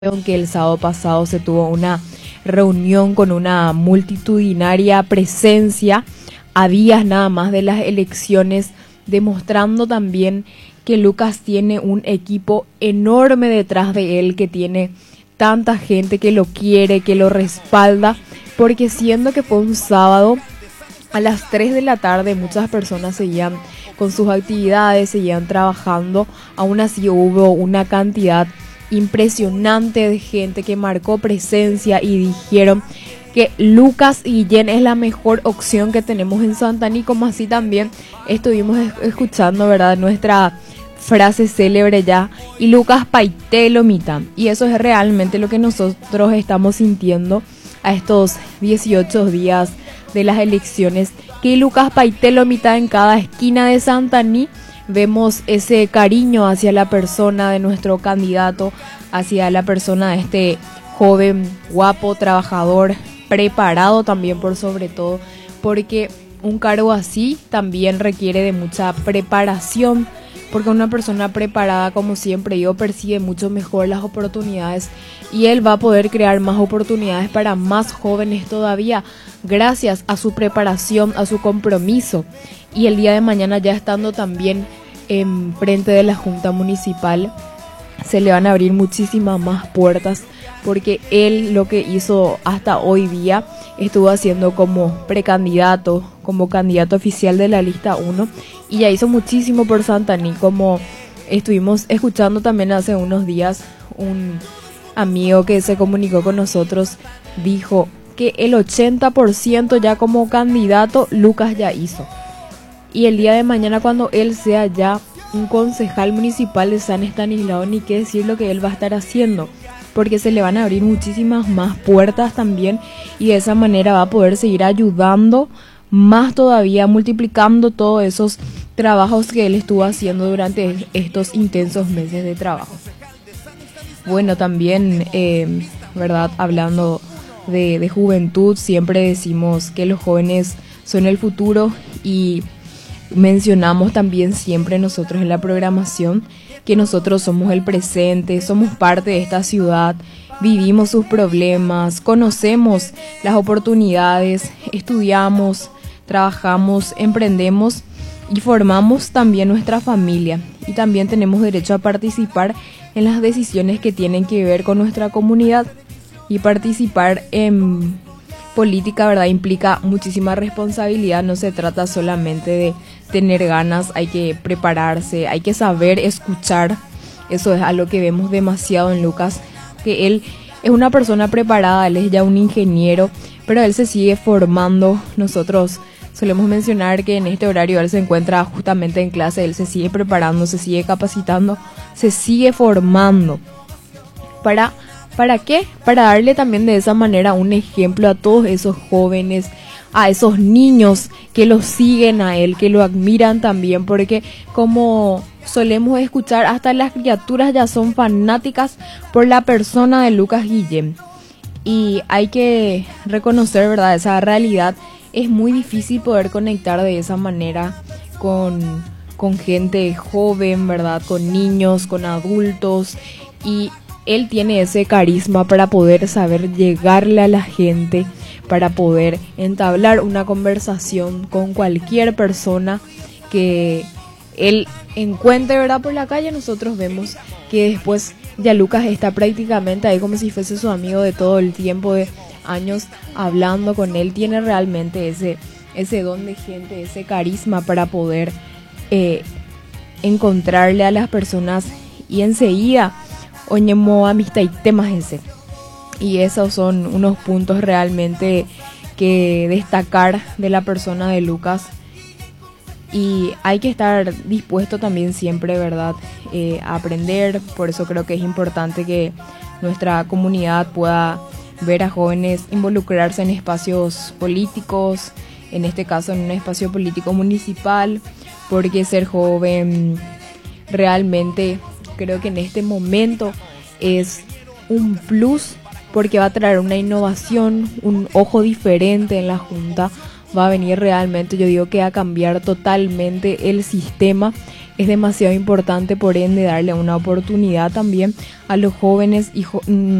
Que el sábado pasado se tuvo una reunión con una multitudinaria presencia a días nada más de las elecciones, demostrando también que Lucas tiene un equipo enorme detrás de él, que tiene tanta gente que lo quiere, que lo respalda, porque siendo que fue un sábado a las 3 de la tarde muchas personas seguían con sus actividades, seguían trabajando, aún así hubo una cantidad impresionante de gente que marcó presencia y dijeron que Lucas Guillén es la mejor opción que tenemos en Santaní, como así también estuvimos escuchando, ¿verdad?, nuestra frase célebre ya, y Lucas Paité lo mitad. Y eso es realmente lo que nosotros estamos sintiendo a estos 18 días de las elecciones, que Lucas Paité lo mitad en cada esquina de Santaní. Vemos ese cariño hacia la persona de nuestro candidato, hacia la persona de este joven, guapo, trabajador, preparado también por sobre todo, porque un cargo así también requiere de mucha preparación, porque una persona preparada, como siempre yo, percibe mucho mejor las oportunidades y él va a poder crear más oportunidades para más jóvenes todavía, gracias a su preparación, a su compromiso. Y el día de mañana, ya estando también en frente de la Junta Municipal, se le van a abrir muchísimas más puertas, porque él lo que hizo hasta hoy día estuvo haciendo como precandidato, como candidato oficial de la lista 1, y ya hizo muchísimo por Santaní, como estuvimos escuchando también hace unos días. Un amigo que se comunicó con nosotros dijo que el 80% ya como candidato Lucas ya hizo. Y el día de mañana, cuando él sea ya un concejal municipal de San Estanislao, ni qué decir lo que él va a estar haciendo, porque se le van a abrir muchísimas más puertas también, y de esa manera va a poder seguir ayudando más todavía, multiplicando todos esos trabajos que él estuvo haciendo durante estos intensos meses de trabajo. Bueno, también, ¿verdad?, hablando de juventud, siempre decimos que los jóvenes son el futuro, y mencionamos también siempre nosotros en la programación que nosotros somos el presente, somos parte de esta ciudad, vivimos sus problemas, conocemos las oportunidades, estudiamos, trabajamos, emprendemos y formamos también nuestra familia, y también tenemos derecho a participar en las decisiones que tienen que ver con nuestra comunidad. Y participar en política, ¿verdad?, implica muchísima responsabilidad. No se trata solamente de tener ganas, hay que prepararse, hay que saber escuchar. Eso es algo que vemos demasiado en Lucas, que él es una persona preparada, él es ya un ingeniero, pero él se sigue formando. Nosotros solemos mencionar que en este horario él se encuentra justamente en clase, él se sigue preparando, se sigue capacitando, se sigue formando. ¿Para qué? Para darle también de esa manera un ejemplo a todos esos jóvenes, a esos niños que lo siguen a él, que lo admiran también, porque como solemos escuchar, hasta las criaturas ya son fanáticas por la persona de Lucas Guillén. Y hay que reconocer, ¿verdad?, esa realidad. Es muy difícil poder conectar de esa manera con gente joven, ¿verdad?, con niños, con adultos, y él tiene ese carisma para poder saber llegarle a la gente, para poder entablar una conversación con cualquier persona que él encuentre, ¿verdad?, por la calle. Nosotros vemos que después ya Lucas está prácticamente ahí como si fuese su amigo de todo el tiempo, de años hablando con él. Tiene realmente ese don de gente, ese carisma para poder encontrarle a las personas y enseguida oñemo amistad y temas ese. Y esos son unos puntos realmente que destacar de la persona de Lucas. Y hay que estar dispuesto también siempre, ¿verdad?, a aprender. Por eso creo que es importante que nuestra comunidad pueda ver a jóvenes involucrarse en espacios políticos, en este caso en un espacio político municipal, porque ser joven realmente creo que en este momento es un plus, porque va a traer una innovación, un ojo diferente en la Junta, va a venir realmente, yo digo que a cambiar totalmente el sistema. Es demasiado importante, por ende, darle una oportunidad también a los jóvenes y